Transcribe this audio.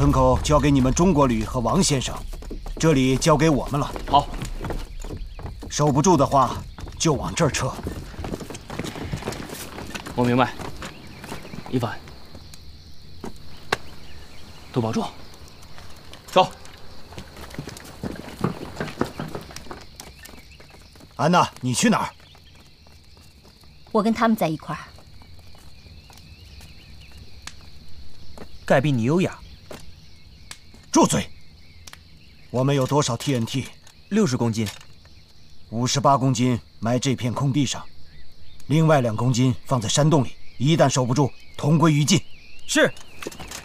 村口交给你们中国旅和王先生，这里交给我们了。 好， 守不住的话，就往这儿撤。 我明白。一凡，多保重。走。 安娜，你去哪儿？ 我跟他们在一块儿。 盖比你优雅。 住嘴！我们有多少 TNT？60 公斤。 58公斤埋这片空地上，另外2公斤放在山洞里。一旦守不住，同归于尽。 是。